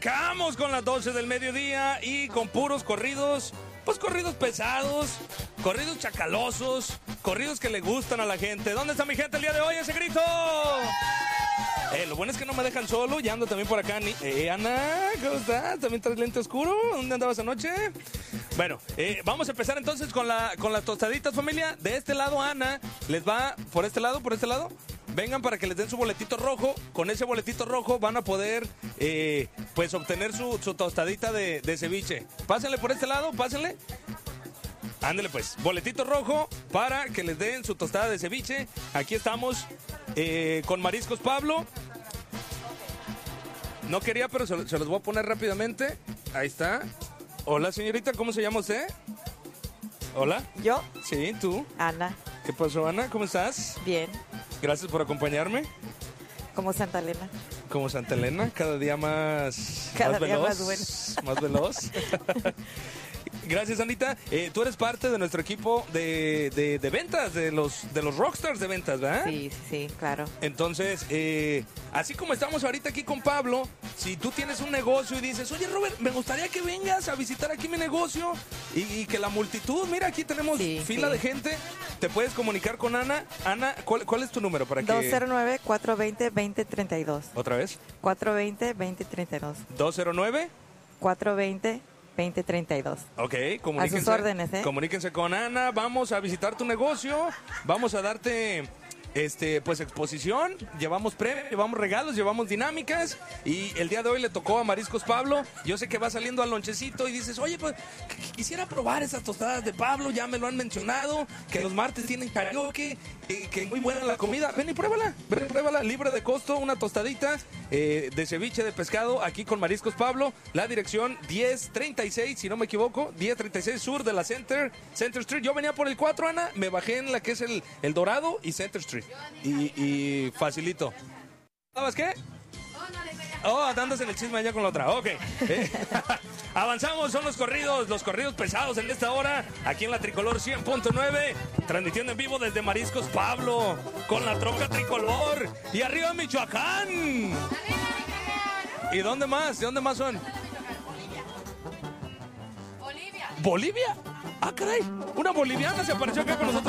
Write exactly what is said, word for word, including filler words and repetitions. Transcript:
arrancamos con las doce del mediodía y con puros corridos, pues corridos pesados, corridos chacalosos, corridos que le gustan a la gente. ¿Dónde está mi gente el día de hoy? ¡Ese grito! Eh, lo bueno es que no me dejan solo, ya ando también por acá. Ni... Eh, Ana, ¿cómo estás? ¿También traes lente oscuro? ¿Dónde andabas anoche? Bueno, eh, vamos a empezar entonces con, la, con las tostaditas, familia. De este lado, Ana les va, por este lado, por este lado. Vengan para que les den su boletito rojo. Con ese boletito rojo van a poder, eh, pues, obtener su, su tostadita de, de ceviche. Pásenle por este lado, pásenle. Ándale pues, boletito rojo para que les den su tostada de ceviche. Aquí estamos eh, con Mariscos Pablo. No quería, pero se, se los voy a poner rápidamente. Ahí está. Hola, señorita, ¿cómo se llama usted? Hola. ¿Yo? Sí, tú. Ana. ¿Qué pasó, Ana? ¿Cómo estás? Bien. Gracias por acompañarme. Como Santa Elena. Como Santa Elena, cada día más, cada más día veloz. más bueno. Más veloz. Gracias, Anita. Eh, tú eres parte de nuestro equipo de, de, de ventas, de los, de los rockstars de ventas, ¿verdad? Sí, sí, sí, claro. Entonces, eh, así como estamos ahorita aquí con Pablo, si tú tienes un negocio y dices, oye, Robert, me gustaría que vengas a visitar aquí mi negocio y, y que la multitud, mira, aquí tenemos sí, fila sí. de gente, te puedes comunicar con Ana. Ana, ¿cuál, cuál es tu número para que...? dos cero nueve, cuatro dos cero, dos cero tres dos. ¿Otra vez? cuatro dos cero, dos cero tres dos. ¿dos cero nueve? cuatro dos cero, dos cero tres dos. Ok, comuníquense. A sus órdenes, ¿eh? Comuníquense con Ana, vamos a visitar tu negocio, vamos a darte... Este, pues exposición, llevamos premios, llevamos regalos, llevamos dinámicas y el día de hoy le tocó a Mariscos Pablo. Yo sé que va saliendo al lonchecito y dices, oye, pues quisiera probar esas tostadas de Pablo, ya me lo han mencionado, que los martes tienen karaoke, que, que muy buena la comida. Ven y pruébala, ven y pruébala, libre de costo, una tostadita eh, de ceviche de pescado aquí con Mariscos Pablo. La dirección diez treinta y seis, si no me equivoco, diez treinta y seis sur de la Center, Center Street. Yo venía por el cuatro, Ana, me bajé en la que es el, el Dorado y Center Street. Y, y facilito. ¿Sabes qué? Oh, andas en el chisme allá con la otra. Ok. Eh, avanzamos, son los corridos, los corridos pesados en esta hora. Aquí en la Tricolor cien punto nueve. Transmitiendo en vivo desde Mariscos Pablo. Con la troca tricolor. Y arriba Michoacán. ¿Y dónde más? ¿De dónde más son? Bolivia. ¿Bolivia? Ah, caray. Una boliviana se apareció acá con nosotros.